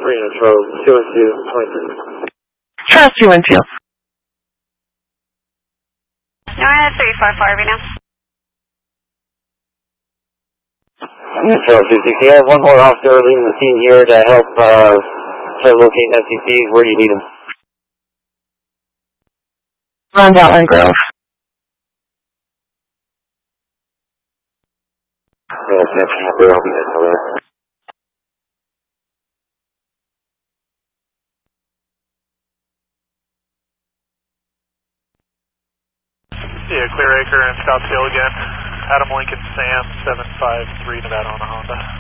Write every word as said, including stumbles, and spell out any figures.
Reno Patrol, two one two, twenty-three. Trust two one two. North three four four, Reno. Patrol two sixty, I have one more officer leaving the scene here to help uh, try to locate S C Cs. Where do you need them? Around Outland Grove. Yeah, that's where I'll be at. Yeah, Clear Acre and Scottsdale again. Adam Lincoln Sam, seven five three Nevada on a Honda.